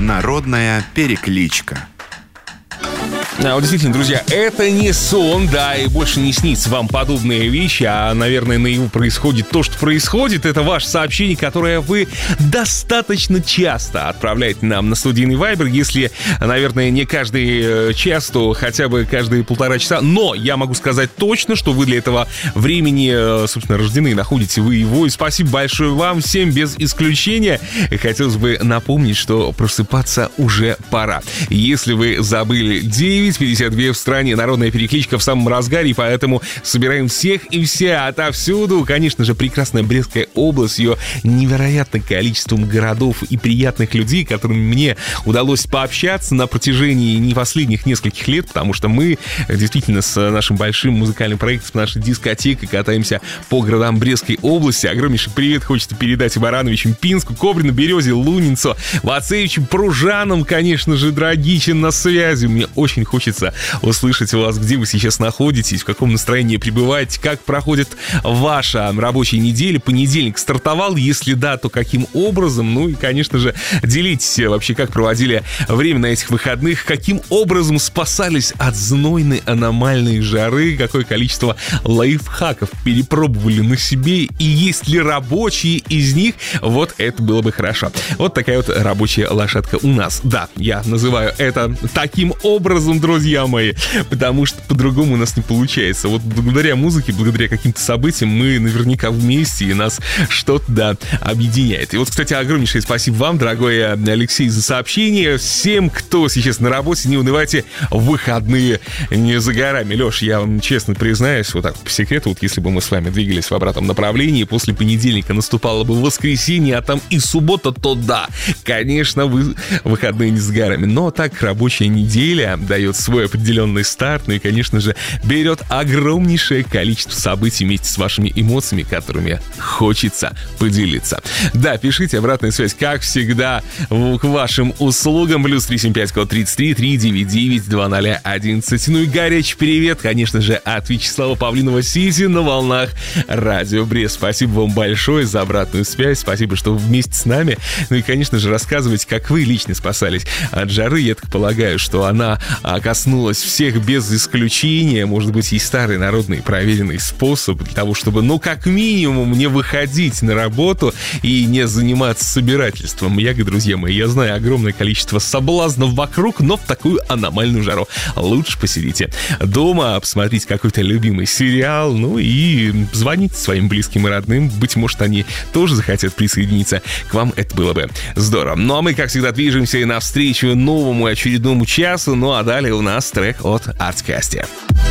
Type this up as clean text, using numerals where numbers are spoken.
Народная перекличка. Вот действительно, друзья, это не сон, да, и больше не снится вам подобные вещи, а, наверное, наяву происходит то, что происходит. Это ваше сообщение, которое вы достаточно часто отправляете нам на студийный Viber. Если, наверное, не каждый час, то хотя бы каждые 1,5 часа. Но я могу сказать точно, что вы для этого времени, собственно, рождены, находите вы его. И спасибо большое вам всем без исключения. Хотелось бы напомнить, что просыпаться уже пора. Если вы забыли 9:52 в стране, народная перекличка в самом разгаре, и поэтому собираем всех и вся отовсюду. Конечно же, прекрасная Брестская область с ее невероятным количеством городов и приятных людей, с которыми мне удалось пообщаться на протяжении не последних нескольких лет, потому что мы действительно с нашим большим музыкальным проектом, с нашей дискотекой катаемся по городам Брестской области. Огромнейший привет хочется передать Барановичам, Пинску, Кобрину, Березе, Лунинцу, Вацевичам, Пружанам, конечно же, Драгичин на связи. Мне очень хочется услышать вас, где вы сейчас находитесь, в каком настроении пребываете, как проходит ваша рабочая неделя. Понедельник стартовал, если да, то каким образом? Ну и, конечно же, делитесь вообще, как проводили время на этих выходных, каким образом спасались от знойной аномальной жары, какое количество лайфхаков перепробовали на себе, и есть ли рабочие из них, вот это было бы хорошо. Вот такая вот рабочая лошадка у нас. Да, я называю это таким образом, друзья мои, потому что по-другому у нас не получается. Вот благодаря музыке, благодаря каким-то событиям мы наверняка вместе, и нас что-то, да, объединяет. И вот, кстати, огромнейшее спасибо вам, дорогой Алексей, за сообщение. Всем, кто сейчас на работе, не унывайте, выходные не за горами. Леш, я вам честно признаюсь, вот так по секрету, вот если бы мы с вами двигались в обратном направлении, после понедельника наступало бы воскресенье, а там и суббота, то да, конечно, выходные не за горами. Но так рабочая неделя дает свой определенный старт, ну и, конечно же, берет огромнейшее количество событий вместе с вашими эмоциями, которыми хочется поделиться. Да, пишите, обратная связь, как всегда, к вашим услугам. Плюс 375 код 33 399 2011. Ну и горячий привет, конечно же, от Вячеслава Павлинова-Сизи на волнах Радио Брест. Спасибо вам большое за обратную связь, спасибо, что вы вместе с нами. Ну и, конечно же, рассказывайте, как вы лично спасались от жары. Я так полагаю, что она коснулась всех без исключения. Может быть, есть старый народный проверенный способ для того, чтобы, ну, как минимум, не выходить на работу и не заниматься собирательством ягод, друзья мои. Я знаю огромное количество соблазнов вокруг, но в такую аномальную жару лучше посидите дома, посмотрите какой-то любимый сериал, ну и звоните своим близким и родным. Быть может, они тоже захотят присоединиться к вам. Это было бы здорово. Ну а мы, как всегда, движемся и навстречу новому очередному часу. Ну а далее у нас трек от Артькасти.